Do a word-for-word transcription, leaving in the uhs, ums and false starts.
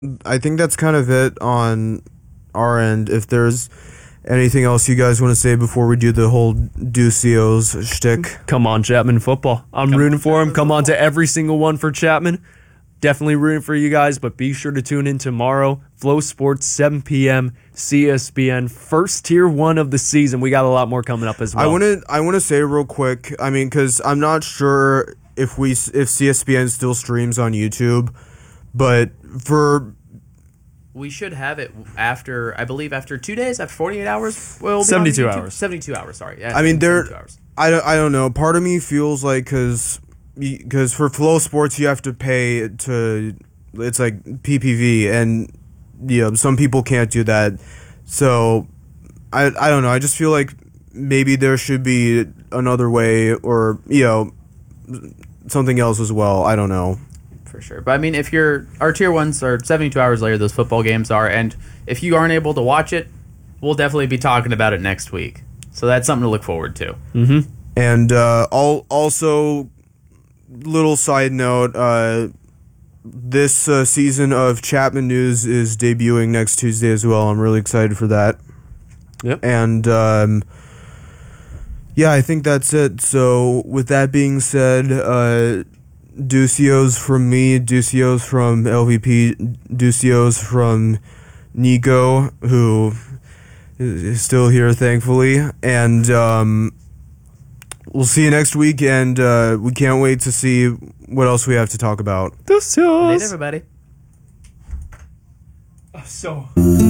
I think that's kind of it on our end. If there's anything else you guys want to say before we do the whole Ducios shtick? Come on, Chapman football. I'm Come rooting on, for him. Chapman Come on to football. every single one for Chapman. Definitely rooting for you guys, but be sure to tune in tomorrow. Flow Sports, seven p.m., C S B N. First tier one of the season. We got a lot more coming up as well. I want to I want to say real quick. I mean, because I'm not sure if we if C S B N still streams on YouTube, but for We should have it after, I believe, after two days, after forty-eight hours. We'll be on seventy-two YouTube. hours. seventy-two hours, sorry. Yeah, I mean, there. seventy-two hours. I don't, I don't know. Part of me feels like because because for Flow Sports you have to pay to it's like P P V, and you know some people can't do that. So I I don't know. I just feel like maybe there should be another way, or you know something else as well. I don't know. For sure. But I mean, if you're, our tier ones are seventy-two hours later, those football games are, and if you aren't able to watch it, we'll definitely be talking about it next week. So that's something to look forward to. Mm-hmm. And uh, all, also, little side note, uh, this uh, season of Chapman News is debuting next Tuesday as well. I'm really excited for that. Yep. And, um, yeah, I think that's it. So, with that being said, uh, Ducios from me, Ducios from L V P, Ducios from Nico, who is still here, thankfully. And, um... we'll see you next week, and uh, we can't wait to see what else we have to talk about. Good night, everybody. So.